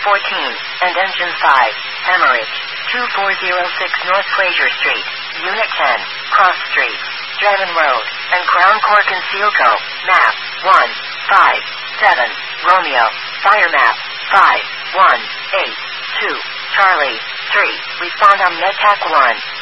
14, and Engine 5, Hemorrhage, 2406 North Fraser Street, Unit 10, Cross Street, Devon Road, and Crown Court Concealco, map, 157, Romeo, fire map, 5182, Charlie, 3, respond on MedTech 1.